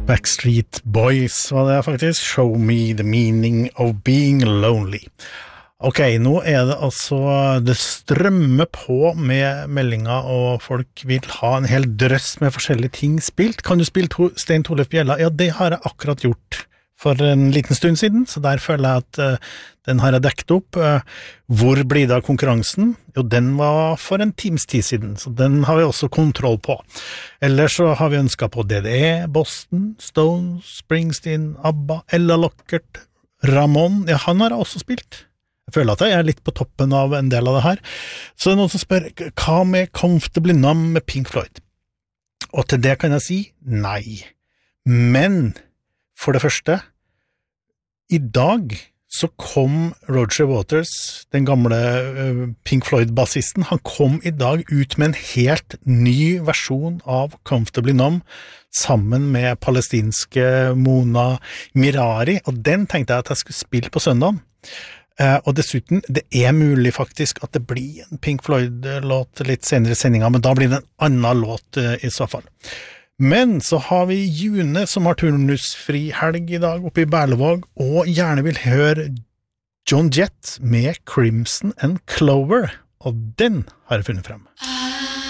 Backstreet Boys var det faktisk. Show me the meaning of being lonely. Ok, nå det altså, det strømmer på med meldinger, og folk vil ha en hel drøss med forskjellige ting spilt. Kan du spille Stein Torleif Bjella? Ja, det har jeg akkurat gjort for en liten stund siden, så der føler jeg at den har jeg dekket opp. Hvor blir det av konkurransen? Jo, den var for en times tid siden, så den har vi også kontroll på. Ellers så har vi ønsket på DDE, Boston, Stones, Springsteen, ABBA, Ella Lockert, Ramon. Ja, han har jeg også spilt. Jeg føler at jeg litt på toppen av en del av det her. Så det noen som spør, hva med Comfortably Numb med Pink Floyd? Og til det kan jeg si nei. Men for det første, i dag så kom Roger Waters, den gamle Pink Floyd-bassisten, han kom i dag ut med en helt ny versjon av Comfortably Numb sammen med palestinske Mona Mirari, og den tenkte jeg at jeg skulle spille på søndagen. Og dessuten, det mulig faktisk at det blir en Pink Floyd-låt litt senere i sendingen, men da blir det en annen låt i så fall. Men så har vi June som har turnusfri helg i dag oppe i Berlevåg, og gjerne vil høre John Jett med Crimson and Clover, og den har jeg funnet frem.